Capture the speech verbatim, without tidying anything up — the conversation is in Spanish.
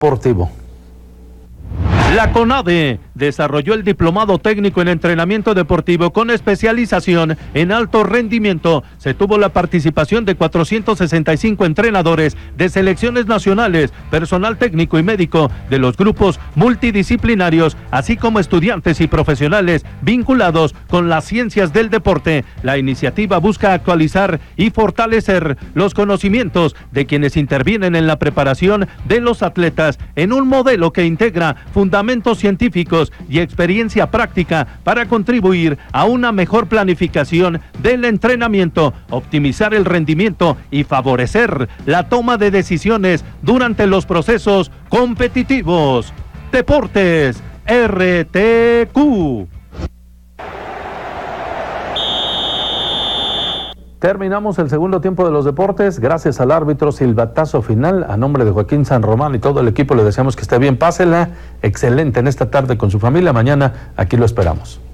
deportivo. La CONADE desarrolló el diplomado técnico en entrenamiento deportivo con especialización en alto rendimiento. Se tuvo la participación de cuatrocientos sesenta y cinco entrenadores de selecciones nacionales, personal técnico y médico de los grupos multidisciplinarios, así como estudiantes y profesionales vinculados con las ciencias del deporte. La iniciativa busca actualizar y fortalecer los conocimientos de quienes intervienen en la preparación de los atletas en un modelo que integra fundamentos científicos y experiencia práctica para contribuir a una mejor planificación del entrenamiento, optimizar el rendimiento y favorecer la toma de decisiones durante los procesos competitivos. Deportes R T Q. Terminamos el segundo tiempo de los deportes. Gracias al árbitro, silbatazo final. A nombre de Joaquín San Román y todo el equipo le deseamos que esté bien. Pásela excelente en esta tarde con su familia. Mañana aquí lo esperamos.